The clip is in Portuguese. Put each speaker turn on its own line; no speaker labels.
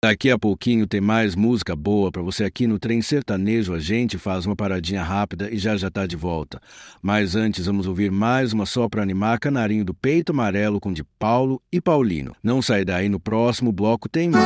Daqui a pouquinho tem mais música boa pra você aqui no Trem Sertanejo. A gente faz uma paradinha rápida e já tá de volta. Mas antes vamos ouvir mais uma só pra animar, Canarinho do Peito Amarelo com de Paulo e Paulino. Não sai daí, no próximo bloco tem mais.